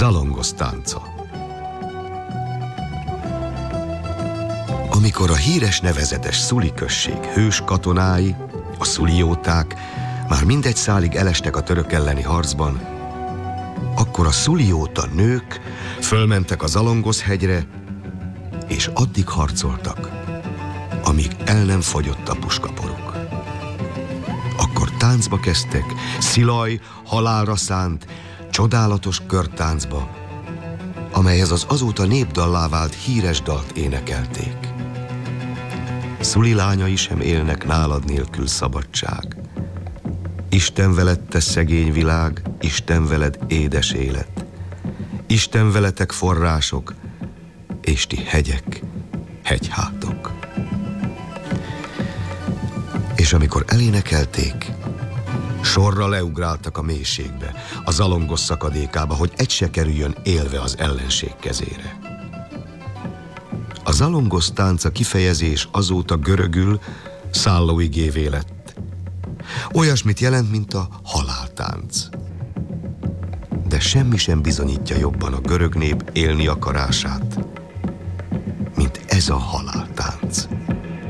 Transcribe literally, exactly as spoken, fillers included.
Zalongosz tánca. Amikor a híres nevezetes Szuli község hős katonái, a szulióták már mindegy szálig elestek a török elleni harcban, akkor a szulióta nők fölmentek a Zalongosz hegyre, és addig harcoltak, amíg el nem fogyott a puskaporuk. Akkor táncba kezdtek, Szilaj halálra szánt, csodálatos körtáncba, amelyhez az azóta népdallá vált híres dalt énekelték. Szuli lányai sem élnek nálad nélkül szabadság. Isten veled, te szegény világ, Isten veled édes élet. Isten veletek források, és ti hegyek, hegyhátok. És amikor elénekelték, sorra leugráltak a mélységbe, a Zalongosz szakadékába, hogy egy se kerüljön élve az ellenség kezére. A Zalongosz tánca kifejezés azóta görögül szállóigévé lett. Olyasmit jelent, mint a haláltánc. De semmi sem bizonyítja jobban a görög nép élni akarását, mint ez a haláltánc.